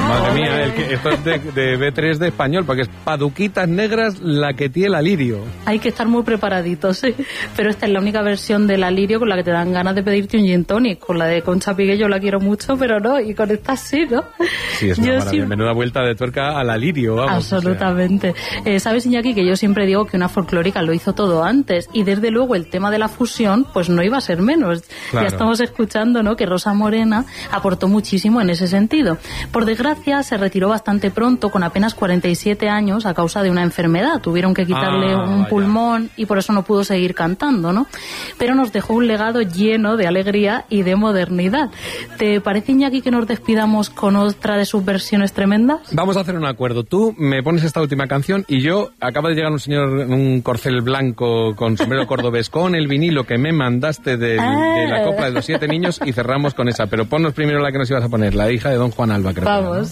Madre mía, esto es de B3 de español, porque es Paduquitas Negras, la que tiene el alirio. Hay que estar muy preparaditos, ¿sí? Pero esta es la única versión del alirio con la que te dan ganas de pedirte un gin tonic. Con la de Concha Piqué yo la quiero mucho, pero no, y con esta sí, ¿no? Sí, es una maravilla. Menuda vuelta de tuerca al alirio, vamos. Absolutamente. O sea. ¿Sabes, Iñaki, que yo siempre digo que una folclórica lo hizo todo antes? Y desde luego el tema de la fusión, pues no iba a ser menos. Claro. Ya estamos escuchando, ¿no?, que Rosa Morena aportó muchísimo en ese sentido. Por desgracia, se retiró bastante pronto, con apenas 47 años, a causa de una enfermedad. Tuvieron que quitarle un pulmón y por eso no pudo seguir cantando, ¿no? Pero nos dejó un legado lleno de alegría y de modernidad. ¿Te parece, Iñaki, que nos despidamos con otra de sus versiones tremendas? Vamos a hacer un acuerdo. Tú me pones esta última canción y yo, acaba de llegar un señor en un corcel blanco con sombrero cordobés, con el vinilo que me mandaste de la Copla de los 7 Niños, y cerramos con esa. Pero ponnos primero la que nos ibas a poner, la hija de Don Juan Alba, creo. Vamos.